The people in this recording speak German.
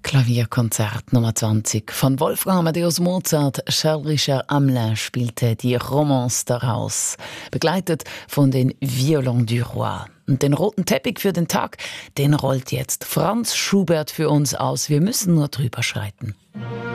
Klavierkonzert Nummer 20 von Wolfgang Amadeus Mozart. Charles Richard Hamelin spielte die Romance daraus, begleitet von den Violons du Roi. Und den roten Teppich für den Tag, den rollt jetzt Franz Schubert für uns aus. Wir müssen nur drüber schreiten.